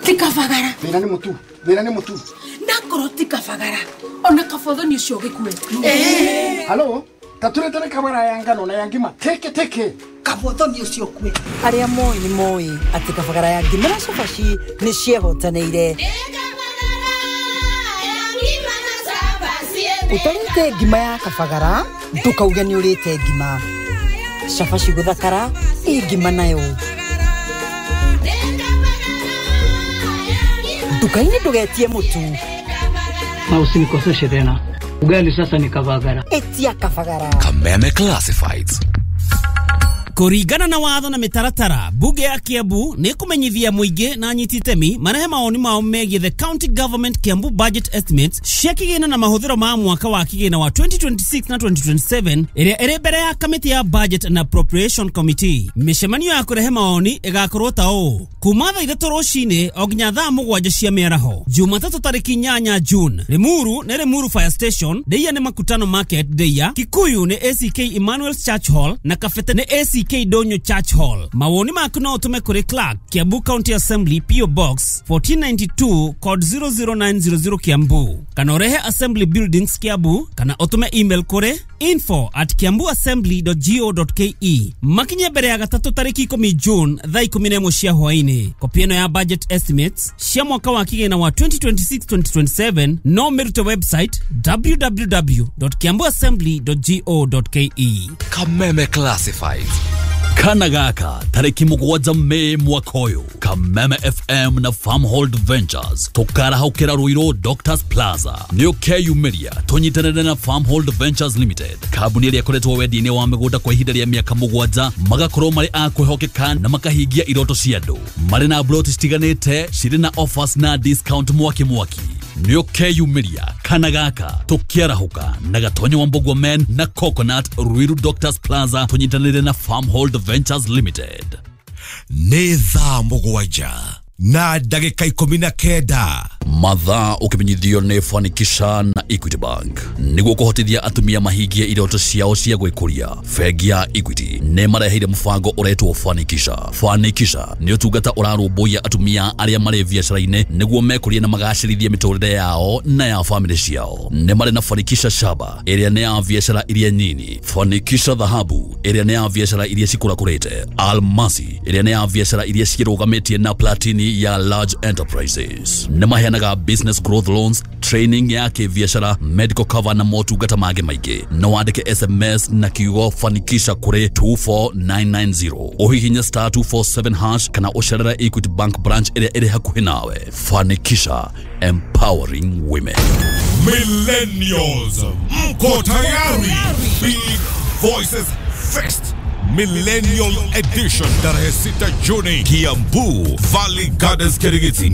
Tikavagara. Thina ni mutu. Nakoro tikavagara. Ona kafodho ni ucio gikue. Halo, taturete kamera ya ngano na ya ngima. Teke. Kafodho ni ucio kue. Aria moi ati kavagara ya ngima na cabaci ni ciehotaneire. Utarite ngima ya kavagara, ndukauge ni urite ngima. Cabaci guthakara, ngima nayo. Dukaini ndugetie mutu. Na usinikoseshe tena. Ugali sasa ni kavagara. Etia kavagara. Kameme Classifieds. Kuringana na watho na mitaratara, bunge ya Kiambu ni kumenyithia muingi na anyiti itemi marehe maoni mao megie the county government Kiambu budget estimates cia kigina na mahuthiro ma mwaka wa kigina wa 2026 na 2027 iria iri mbere ya kamiti ya budget and appropriation committee. Mishemanio ya kurehe maoni igakorwo ta uu kuma thaa 3 rucini o nginya thaa 7 cia miaraho Jumatatu tariki 8 June. Limuru ni Limuru Fire Station, Deia ni Makutano Market Deia, Kikuyu ni ACK Emmanuel's Church Hall na Kafete ni ACK Donyo Church Hall. Mawoni maku no utume kuri Clark, Kiambu County Assembly, PO Box 1492 code 00900 Kiambu. Kana urehe Assembly Buildings Kiambu, kana utume email kuri info@kiambuassembly.go.ke. Makinya mbere ya gatatu tariki 10 June thaa 11 cia hwaini. Kopieno ya budget estimates cia mwaka wa kigina wa 2026-2027 no merute website www.kiambuassembly.go.ke. Kameme Classifieds. Kanagaka tariki 7 Mei mwaka uyu. Kameme FM na Farmhold Ventures tukara haukira Ruiro Doctors Plaza ni ukeyumiria tunyitanire na Farmhold Ventures Limited, kabuni iria koretwo wedi-ini wa migunda kwa ihinda ria miaka 7 magakorwo mari akwihokeka na makahingia iroto cia andu. Mari na broti stiganite ciri na offers na discount mwaki ni ukeyumiria Kanagaka tukiarahuka na Gatonyo wa Mbogwa Men na Coconut Ruiru Doctors Plaza tunyitanire na Farmhold Ventures Limited. Ni thaa 7 na ndagika 19 mathaa ukimenyithio ni Fanikisha na Equity Bank niguo kuhotithia atumia mahingie iroto ciao cia gwikuria. Bengi ya Equity ni mareheire mubango uretwo Fanikisha ni utungata urarumbuia atumia aria mari biacara-ini niguo mekurie na magacirithie miturire yao na ya family ciao. Ni mari na Fanikisha Shaba iria ni ya biacara iria nyini, Fanikisha Dhahabu iria ni ya biacara iria cikurakurite, Almasi iria ni ya biacara iria cirugametie na Platini ya large enterprises. Ni maheanaga business growth loans, training ya kibiashara, medical cover na motungata mangĩ maingĩ. No wandike SMS na kiugo Fanikisha kuri 24990 uhihinya *247# kana ucerere Equity Bank branch iria iri hakuhi nawe. Fanikisha, empowering women. Millennials, mko tayari? Big Voices Fest Millennial Edition tarehe 6 Juni, Kiambu Valley Gardens Kirigiti